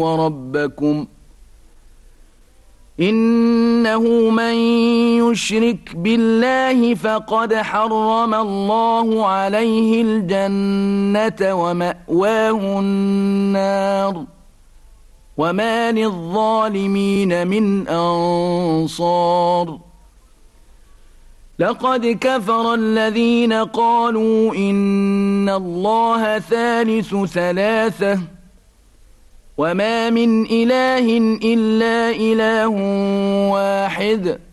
وربكم إنه من يشرك بالله فقد حرم الله عليه الجنة ومأواه النار وما للظالمين من أنصار لقد كفر الذين قالوا إن الله ثالث ثلاثة وما من إله إلا إله واحد